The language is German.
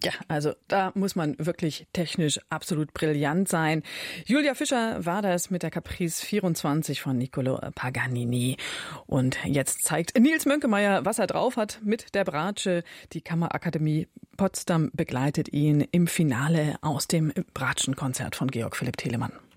Ja, also da muss man wirklich technisch absolut brillant sein. Julia Fischer war das mit der Caprice 24 von Niccolò Paganini. Und jetzt zeigt Nils Mönkemeyer, was er drauf hat mit der Bratsche. Die Kammerakademie Potsdam begleitet ihn im Finale aus dem Bratschenkonzert von Georg Philipp Telemann.